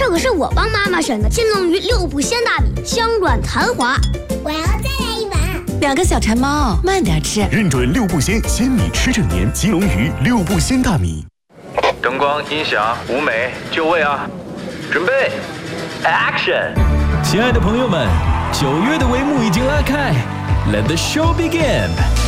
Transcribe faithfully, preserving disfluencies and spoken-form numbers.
这可是我帮妈妈选的金龙鱼六步鲜大米，香软弹滑。 我要再来一碗。 两个小馋猫，慢点吃。 认准六步鲜，鲜米吃整年。金龙鱼六步鲜大米。 灯光、音响、舞美，就位啊！准备 ，Action！ 亲爱的朋友们，九月的帷幕已经拉开 ，Let the show begin！